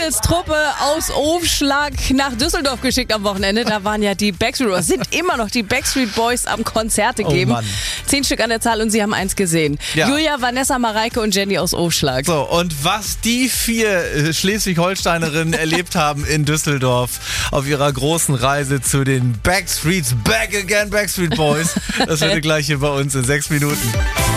Mädels Truppe aus Aufschlag nach Düsseldorf geschickt am Wochenende. Da waren ja die sind immer noch die Backstreet Boys am Konzerte geben. Mann. 10 Stück an der Zahl und sie haben eins gesehen. Ja. Julia, Vanessa, Mareike und Jenny aus Aufschlag. So, und was die 4 Schleswig-Holsteinerinnen erlebt haben in Düsseldorf auf ihrer großen Reise zu den Backstreet Boys, das wird gleich hier bei uns in 6 Minuten.